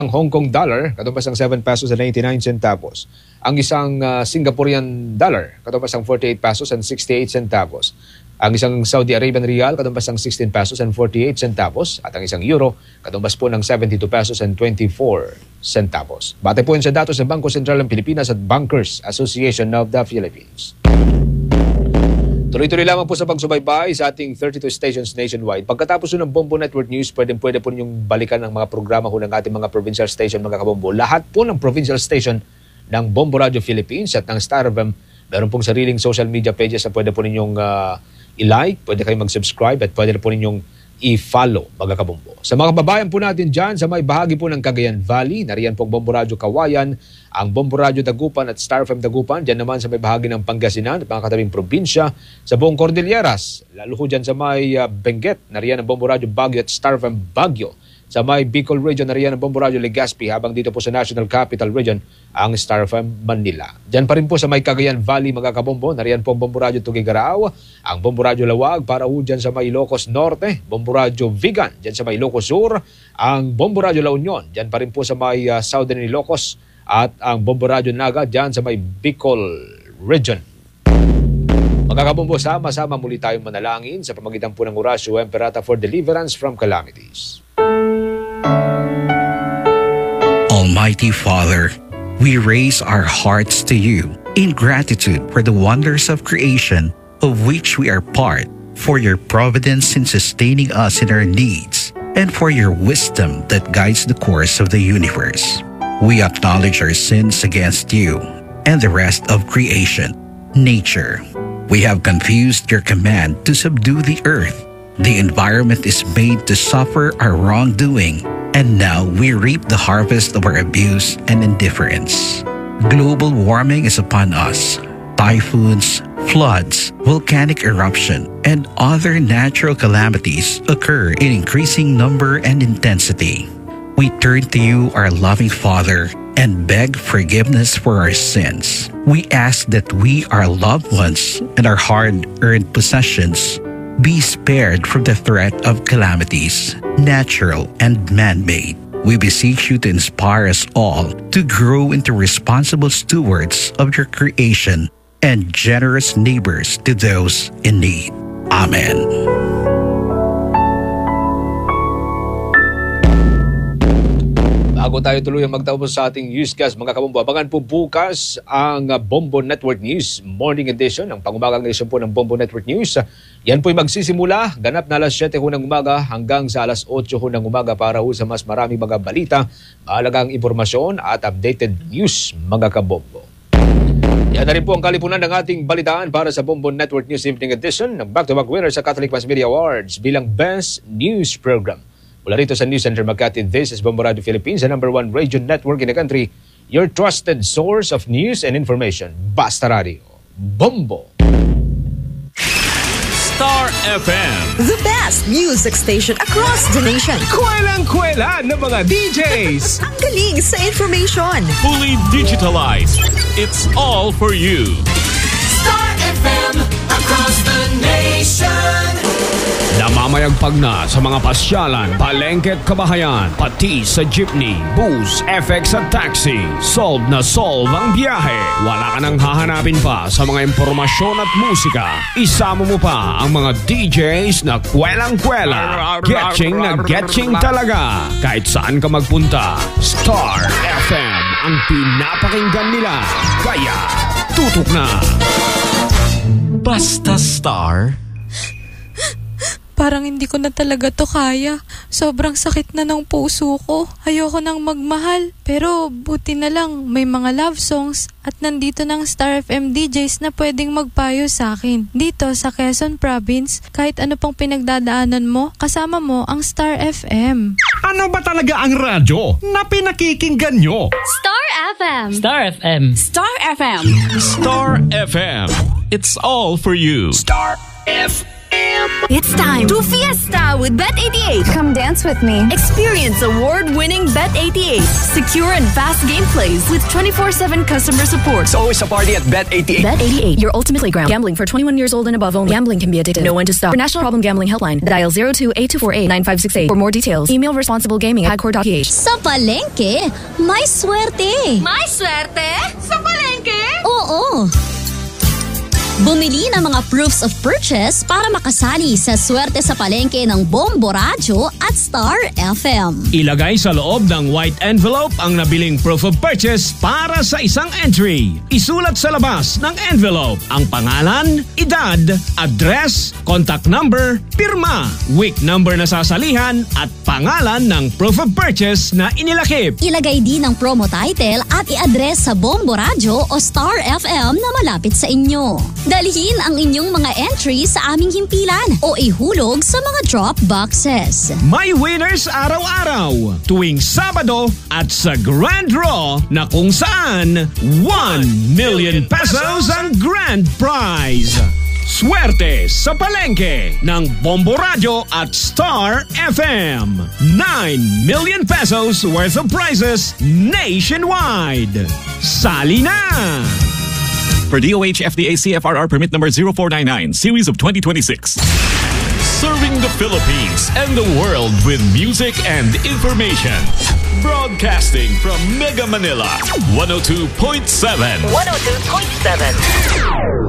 Ang Hong Kong dollar, katumbas ang 7 pesos and 99 centavos. Ang isang Singaporean dollar, katumbas ang 48 pesos and 68 centavos. Ang isang Saudi Arabian Rial, katumbas ang 16 pesos and 48 centavos. At ang isang euro, katumbas po ng 72 pesos and 24 centavos. Bate po yun sa datos ng Bangko Sentral ng Pilipinas at Bankers Association of the Philippines. Tuloy-tuloy lamang po sa pagsubaybay sa ating 32 stations nationwide. Pagkatapos ng Bombo Network News, pwede po ninyong balikan ang mga programa ho ng ating mga provincial station, mga kabombo. Lahat po ng provincial station ng Bombo Radio Philippines at ng Star FM, meron pong sariling social media pages na pwede po ninyong i-like, pwede kayong mag-subscribe at pwede po ninyong i-follow, mga kabombo. Sa mga kababayan po natin dyan, sa may bahagi po ng Cagayan Valley, nariyan pong Bombo Radio Kawayan, ang Bombo Radio Dagupan at Star FM Dagupan, dyan naman sa may bahagi ng Pangasinan at mga katabing probinsya, sa buong Cordilleras, lalo ho dyan sa may Benguet, nariyan ang Bombo Radio Baguio at Star FM Baguio. Sa may Bicol Region, nariyan ang Bombo Radio Legazpi, habang dito po sa National Capital Region, ang Star FM Manila. Diyan pa rin po sa may Cagayan Valley, mga kabombo, nariyan po ang Bombo Radio Tuguegarao, ang Bombo Radio Lawag, para ho dyan sa may Ilocos Norte, Bombo Radio Vigan, dyan sa may Ilocos Sur, ang Bombo Radio La Union, dyan pa rin po sa may Southern Ilocos, at ang Bombo Radio Naga, dyan sa may Bicol Region. Mga kabombo, sama-sama muli tayong manalangin sa pamagitan po ng Orasio Emperata for deliverance from calamities. Almighty Father, we raise our hearts to you in gratitude for the wonders of creation of which we are part, for your providence in sustaining us in our needs, and for your wisdom that guides the course of the universe. We acknowledge our sins against you and the rest of creation, nature. We have confused your command to subdue the earth. The environment is made to suffer our wrongdoing, and now we reap the harvest of our abuse and indifference. Global warming is upon us. Typhoons, floods, volcanic eruption, and other natural calamities occur in increasing number and intensity. We turn to you, our loving Father, and beg forgiveness for our sins. We ask that we, our loved ones, and our hard-earned possessions be spared from the threat of calamities, natural and man-made. We beseech you to inspire us all to grow into responsible stewards of your creation and generous neighbors to those in need. Amen. Bago tayo tuloy ang magtapos sa ating newscast, mga kabombo, abangan po bukas ang Bombo Network News Morning Edition, ang pangumagang edition po ng Bombo Network News. Yan po'y magsisimula, ganap na alas 7 ho ng umaga hanggang sa alas 8 ho ng umaga para ho sa mas maraming mga balita, mahalagang impormasyon at updated news, mga kabombo. Yan na rin po ang kalipunan ng ating balitaan para sa Bombo Network News Evening Edition ng back-to-back winner sa Catholic Mass Media Awards bilang Best News Program. Mula rito sa News Center Makati, this is Bombo Radio Philippines, the #1 radio network in the country, your trusted source of news and information. Basta Radio. Bombo! Star FM, the best music station across the nation. Kwelang-kwela ng mga DJs. Ang galing sa information. Fully digitalized. It's all for you. Star FM across the nation. Namamayagpag na sa mga pasyalan, palengke at kabahayan, pati sa jeepney, bus, FX at taxi. Solve na solve ang biyahe. Wala ka nang hahanapin pa sa mga impormasyon at musika. Isama mo pa ang mga DJs na kwelang-kwela. Getching talaga. Kahit saan ka magpunta, Star FM ang pinapakinggan nila. Kaya, tutok na. Basta Star. Parang hindi ko na talaga to kaya. Sobrang sakit na ng puso ko. Ayoko nang magmahal. Pero buti na lang may mga love songs at nandito ng Star FM DJs na pwedeng magpayo sa akin. Dito sa Quezon Province, kahit ano pang pinagdadaanan mo, kasama mo ang Star FM. Ano ba talaga ang radyo na pinakikinggan nyo? Star FM. Star FM. Star FM. Star FM. It's all for you. Star FM. It's time to fiesta with Bet88. Come dance with me. Experience award-winning Bet88. Secure and fast gameplays with 24/7 customer support. It's always a party at Bet88. Bet88, your ultimate playground. Gambling for 21 years old and above only. Gambling can be addictive. Know when to stop. For National Problem Gambling Helpline, dial 02-8248-9568. For more details, email responsiblegaming@core.ph. Sa palengke, may swerte. May swerte? Sa palengke? Oo. Bumili ng mga proofs of purchase para makasali sa swerte sa palengke ng Bombo Radio at Star FM. Ilagay sa loob ng white envelope ang nabiling proof of purchase para sa isang entry. Isulat sa labas ng envelope ang pangalan, edad, address, contact number, pirma, week number na sasalihan at pangalan ng proof of purchase na inilakip. Ilagay din ang promo title at i-address sa Bombo Radio o Star FM na malapit sa inyo. Dalhin ang inyong mga entry sa aming himpilan o ihulog sa mga drop boxes. May winners araw-araw tuwing Sabado at sa Grand Draw na kung saan 1 million pesos ang grand prize. Swerte sa palengke ng Bombo Radio at Star FM. 9 million pesos worth of prizes nationwide. Sali na! For DOH FDA CFRR permit number 0499, series of 2026. Serving the Philippines and the world with music and information. Broadcasting from Mega Manila, 102.7. 102.7.